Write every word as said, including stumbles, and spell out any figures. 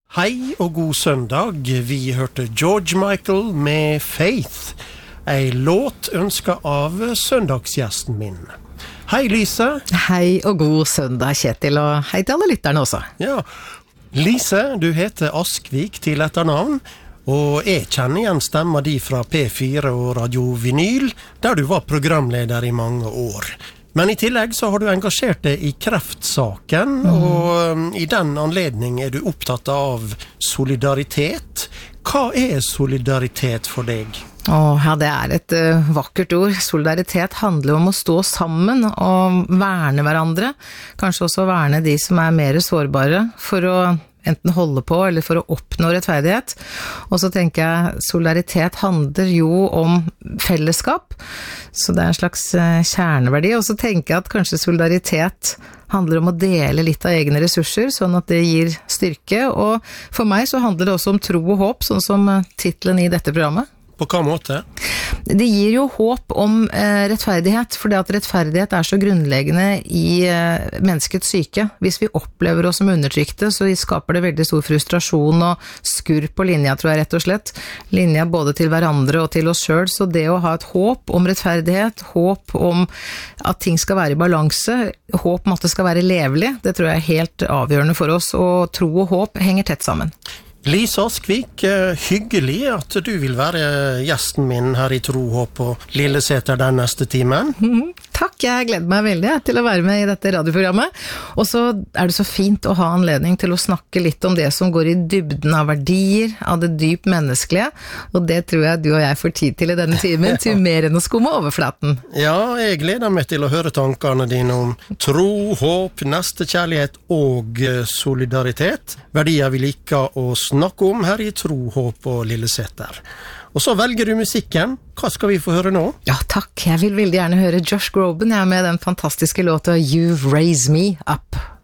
Hei og god søndag. Vi hørte George Michael med Faith. En låt ønsket av søndagsgjesten min. Hei Lise. Hei og god søndag Kjetil, og hei til alle lytterne også. Ja, Lise, du heter Askvik til etternavn, og jeg kjenner igjen stemma di fra P fire og Radio Vinyl, der du var programleder i mange år. Men i tillegg så har du engasjert deg i kreftsaken, mm. og i den anledning er du opptatt av solidaritet. Hva er solidaritet for deg? Åh, ja, det er et uh, vakkert ord. Solidaritet handler om å stå sammen og verne hverandre. Kanskje også verne de som er mer sårbare, for å enten holde på eller for å oppnå rettferdighet. Og så tenker jeg, solidaritet handler jo om fellesskap, så det er en slags kjerneverdi. Og så tenker jeg at kanskje solidaritet handler om å dele litt av egne ressurser, sånn at det gir styrke. Og for meg så handler det også om tro og håp, sånn som titlen i dette programmet. På hva måte? Det gir jo håp om eh, rettferdighet, fordi at rettferdighet er så grunnleggende i eh, menneskets syke. Hvis vi opplever oss som undertrykte, så skaper det veldig stor frustrasjon og skurr på linja, tror jeg rett og slett. Linja både til hverandre og til oss selv, så det å ha et håp om rettferdighet, håp om at ting skal være i balanse, håp om at det skal være levelig, det tror jeg er helt avgjørende for oss, og tro og håp henger tett sammen. Lise Askvik, hyggelig at du vil være gjesten min her i Tro, Håp og Lilleseter den neste timen. Mm, takk, jeg gleder meg veldig til å være med i dette radioprogrammet. Og så er det så fint å ha anledning til å snakke litt om det som går i dybden av verdier, av det dyp menneskelige, og det tror jeg du og jeg får tid til i denne timen, til mer enn å skumme overflaten. Ja, jeg gleder meg til å høre tankene dine om tro, håp, nestekjærlighet og solidaritet. Verdier vi liker å snakke om her i Tro, Håp og Lilleseter. Og så velger du musikken. Hva skal vi få høre nå? Ja, takk. Jeg vil veldig gjerne høre Josh Groban. Jeg er med den fantastiske låta You've Raised Me Up.